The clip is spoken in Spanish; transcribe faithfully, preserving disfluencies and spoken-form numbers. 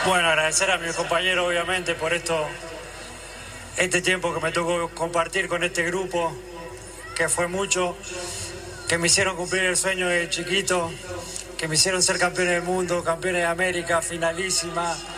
Bueno, agradecer a mis compañeros, obviamente, por esto, este tiempo que me tocó compartir con este grupo, que fue mucho, que me hicieron cumplir el sueño de chiquito, que me hicieron ser campeones del mundo, campeones de América, finalísima.